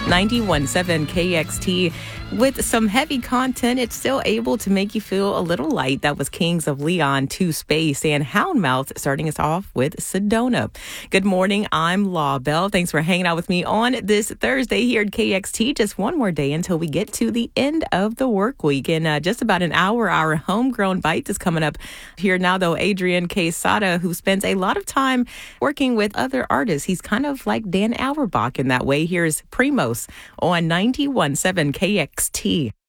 91.7 KXT. With some heavy content, it's still able to make you feel a little light. That was Kings of Leon, 2 Space, and Houndmouth starting us off with Sedona. Good morning. I'm Law Bell. Thanks for hanging out with me on this Thursday here at KXT. Just one more day until we get to the end of the work week. In just about an hour, our Homegrown Bites is coming up. Here now, though, Adrian Quesada, who spends a lot of time working with other artists. He's kind of like Dan Auerbach in that way. Here's Primos on 91.7 KXT.